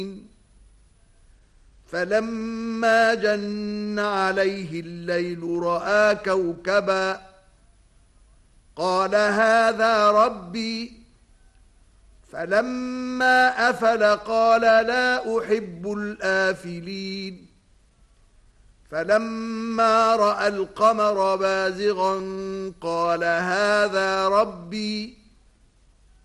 فلما جن عليه الليل رأى كوكبا قال هذا ربي فلما أفل قال لا أحب الآفلين فلما رأى القمر بازغا قال هذا ربي